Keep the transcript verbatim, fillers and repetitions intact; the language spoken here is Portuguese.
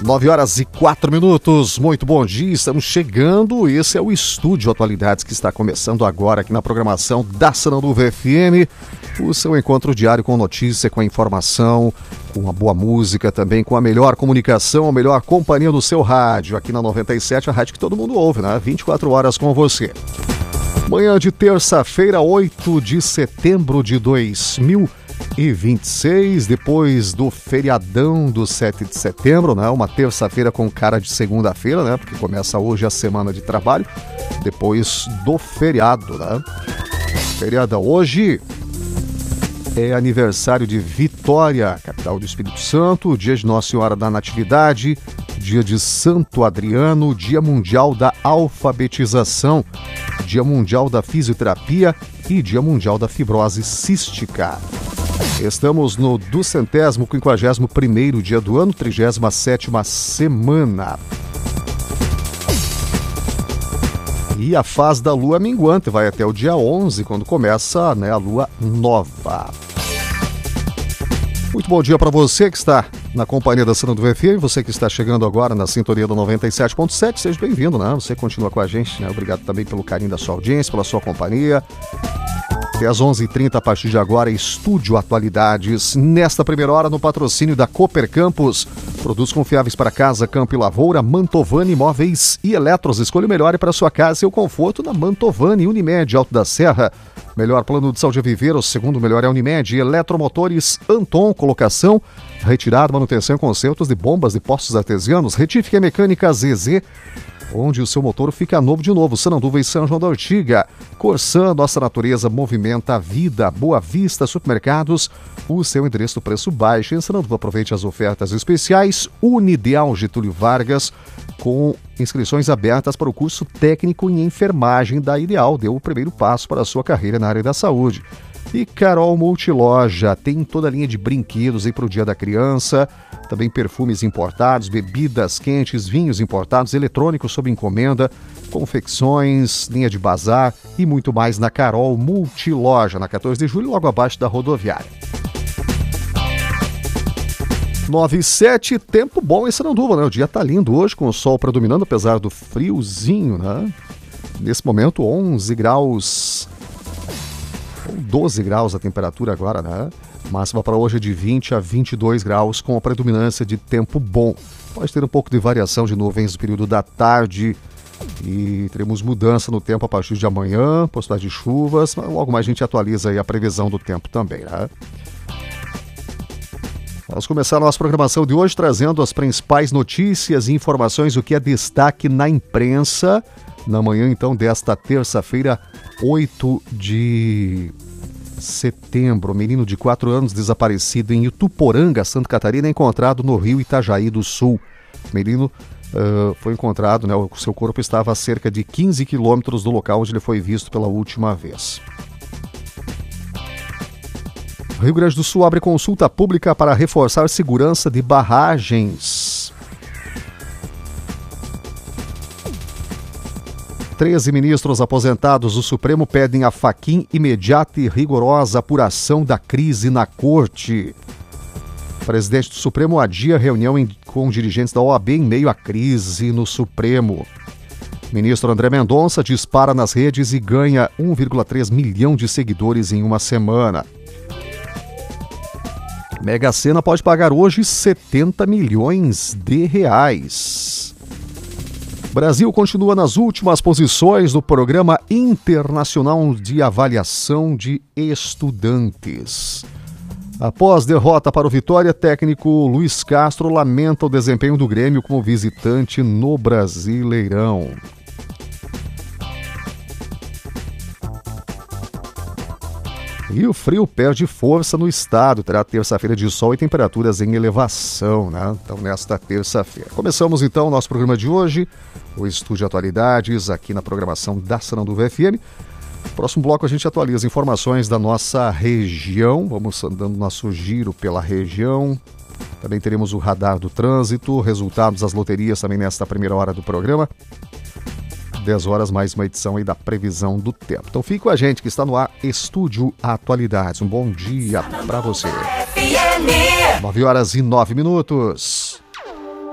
nove horas e quatro minutos, muito bom dia, estamos chegando, esse é o Estúdio Atualidades que está começando agora aqui na programação da Sananduva F M, o seu encontro diário com notícia, com a informação, com uma boa música também, com a melhor comunicação, a melhor companhia do seu rádio, aqui na noventa e sete, a rádio que todo mundo ouve, né? vinte e quatro horas com você. Manhã de terça-feira, oito de setembro de dois mil e vinte e seis, depois do feriadão do sete de setembro, né? Uma terça-feira com cara de segunda-feira, né? Porque começa hoje a semana de trabalho, depois do feriado, né? Feriadão. Hoje é aniversário de Vitória, capital do Espírito Santo, dia de Nossa Senhora da Natividade, dia de Santo Adriano, dia mundial da alfabetização, dia mundial da fisioterapia e dia mundial da fibrose cística. Estamos no duzentésimo quinquagésimo primeiro dia do ano, trigésima sétima semana. E a fase da lua minguante vai até o dia onze, quando começa, né, a lua nova. Muito bom dia para você que está na companhia da Sananduva F M, você que está chegando agora na sintonia do noventa e sete ponto sete, seja bem-vindo, né? Você continua com a gente, né? Obrigado também pelo carinho da sua audiência, pela sua companhia. Até às onze e trinta, a partir de agora, Estúdio Atualidades. Nesta primeira hora, no patrocínio da Cooper Campus. Produtos confiáveis para casa, campo e lavoura, Mantovani Imóveis e Eletros. Escolha o melhor para a sua casa e seu conforto na Mantovani, Unimed, Alto da Serra. Melhor plano de saúde a viver, o segundo melhor é a Unimed. Eletromotores Anton, colocação, retirada, manutenção e consertos de bombas de postos artesianos. Retífica Mecânica Z Z, onde o seu motor fica novo de novo. Sananduva e São João da Ortiga. Corsã, nossa natureza movimenta a vida. Boa Vista Supermercados, o seu endereço preço baixo. Em Sananduva, aproveite as ofertas especiais. Unideal Getúlio Vargas, com inscrições abertas para o curso técnico em enfermagem da Ideal. Deu o primeiro passo para a sua carreira na área da saúde. E Carol Multiloja, tem toda a linha de brinquedos aí para o Dia da Criança, também perfumes importados, bebidas quentes, vinhos importados, eletrônicos sob encomenda, confecções, linha de bazar e muito mais na Carol Multiloja, na quatorze de julho, logo abaixo da rodoviária. nove e sete, tempo bom em Sananduva, né? O dia tá lindo hoje, com o sol predominando, apesar do friozinho, né? Nesse momento, onze graus... doze graus a temperatura agora, né? Máxima para hoje é de vinte a vinte e dois graus, com a predominância de tempo bom. Pode ter um pouco de variação de nuvens no período da tarde e teremos mudança no tempo a partir de amanhã, possibilidade de chuvas, mas logo mais a gente atualiza aí a previsão do tempo também, né? Vamos começar a nossa programação de hoje trazendo as principais notícias e informações, o que é destaque na imprensa, na manhã então desta terça-feira, oito de setembro. O menino de quatro anos desaparecido em Ituporanga, Santa Catarina, é encontrado no rio Itajaí do Sul. O menino uh, foi encontrado, né, o seu corpo estava a cerca de quinze quilômetros do local onde ele foi visto pela última vez. Rio Grande do Sul abre consulta pública para reforçar segurança de barragens. treze ministros aposentados do Supremo pedem a Fachin imediata e rigorosa apuração da crise na Corte. O presidente do Supremo adia reunião em, com dirigentes da O A B em meio à crise no Supremo. O ministro André Mendonça dispara nas redes e ganha um vírgula três milhão de seguidores em uma semana. Mega Sena pode pagar hoje setenta milhões de reais. Brasil continua nas últimas posições do Programa Internacional de Avaliação de Estudantes. Após derrota para o Vitória, técnico Luiz Castro lamenta o desempenho do Grêmio como visitante no Brasileirão. E o frio perde força no estado, terá terça-feira de sol e temperaturas em elevação, né? Então, nesta terça-feira. Começamos, então, o nosso programa de hoje, o Estúdio Atualidades, aqui na programação da Sananduva F M. Próximo bloco a gente atualiza informações da nossa região, vamos dando nosso giro pela região. Também teremos o radar do trânsito, resultados das loterias também nesta primeira hora do programa. dez horas, mais uma edição aí da previsão do tempo. Então fique com a gente que está no ar, Estúdio Atualidades. Um bom dia para você. nove horas e nove minutos.